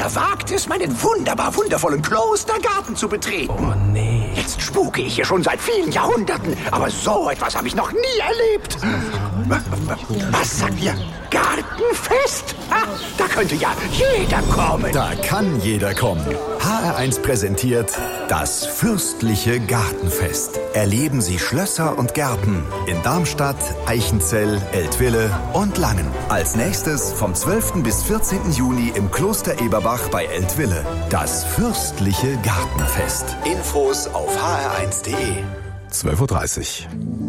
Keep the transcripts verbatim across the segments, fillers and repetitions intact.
Wer wagt es, meinen wunderbar wundervollen Klostergarten zu betreten? Oh nee. Jetzt spuke ich hier schon seit vielen Jahrhunderten, aber so etwas habe ich noch nie erlebt. Was sagt ihr? Gartenfest? Ha, da könnte ja jeder kommen. Da kann jeder kommen. H R eins präsentiert das fürstliche Gartenfest. Erleben Sie Schlösser und Gärten in Darmstadt, Eichenzell, Eltville und Langen. Als nächstes vom zwölften bis vierzehnten Juni im Kloster Eberbach bei Eltville. Das fürstliche Gartenfest. Infos auf h r eins punkt d e. zwölf Uhr dreißig.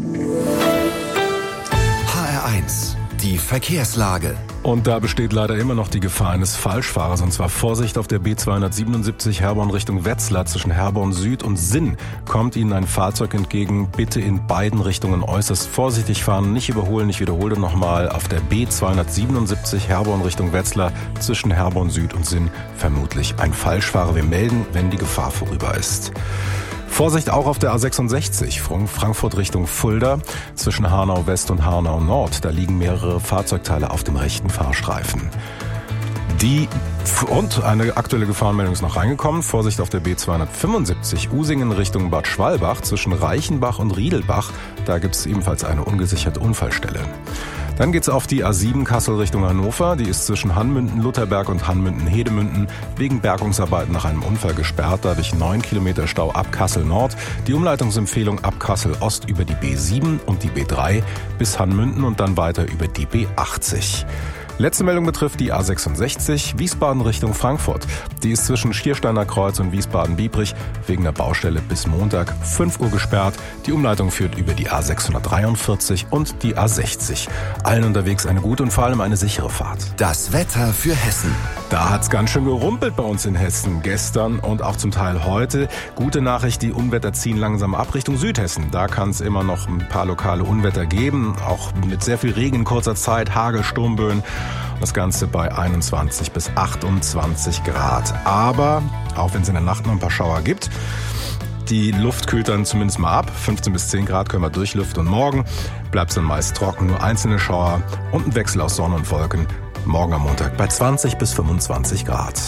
H R eins. Die Verkehrslage. Und da besteht leider immer noch die Gefahr eines Falschfahrers. Und zwar Vorsicht auf der B zweihundertsiebenundsiebzig Herborn Richtung Wetzlar. Zwischen Herborn Süd und Sinn kommt Ihnen ein Fahrzeug entgegen. Bitte in beiden Richtungen äußerst vorsichtig fahren. Nicht überholen, ich wiederhole nochmal. Auf der B zweihundertsiebenundsiebzig Herborn Richtung Wetzlar zwischen Herborn Süd und Sinn vermutlich ein Falschfahrer. Wir melden, wenn die Gefahr vorüber ist. Vorsicht auch auf der A sechsundsechzig, Frankfurt Richtung Fulda, zwischen Hanau West und Hanau Nord. Da liegen mehrere Fahrzeugteile auf dem rechten Fahrstreifen. Die und eine aktuelle Gefahrenmeldung ist noch reingekommen. Vorsicht auf der B zweihundertfünfundsiebzig, Usingen Richtung Bad Schwalbach, zwischen Reichenbach und Riedelbach. Da gibt es ebenfalls eine ungesicherte Unfallstelle. Dann geht's auf die A sieben Kassel Richtung Hannover. Die ist zwischen Hanmünden-Lutherberg und Hanmünden-Hedemünden wegen Bergungsarbeiten nach einem Unfall gesperrt. Dadurch neun Kilometer Stau ab Kassel Nord. Die Umleitungsempfehlung ab Kassel Ost über die B sieben und die B drei bis Hanmünden und dann weiter über die B achtzig. Letzte Meldung betrifft die A sechsundsechzig, Wiesbaden Richtung Frankfurt. Die ist zwischen Schiersteiner Kreuz und Wiesbaden-Biebrich wegen der Baustelle bis Montag fünf Uhr gesperrt. Die Umleitung führt über die A sechshundertdreiundvierzig und die A sechzig. Allen unterwegs eine gute und vor allem eine sichere Fahrt. Das Wetter für Hessen. Da hat's ganz schön gerumpelt bei uns in Hessen. Gestern und auch zum Teil heute. Gute Nachricht, die Unwetter ziehen langsam ab Richtung Südhessen. Da kann es immer noch ein paar lokale Unwetter geben. Auch mit sehr viel Regen in kurzer Zeit, Hagel, Sturmböen. Das Ganze bei einundzwanzig bis achtundzwanzig Grad. Aber, auch wenn es in der Nacht noch ein paar Schauer gibt, die Luft kühlt dann zumindest mal ab. fünfzehn bis zehn Grad können wir durchlüften. Und morgen bleibt es dann meist trocken, nur einzelne Schauer und ein Wechsel aus Sonne und Wolken. Morgen am Montag bei zwanzig bis fünfundzwanzig Grad.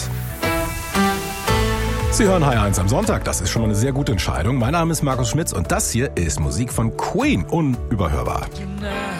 Sie hören H R eins am Sonntag. Das ist schon mal eine sehr gute Entscheidung. Mein Name ist Markus Schmitz und das hier ist Musik von Queen. Unüberhörbar.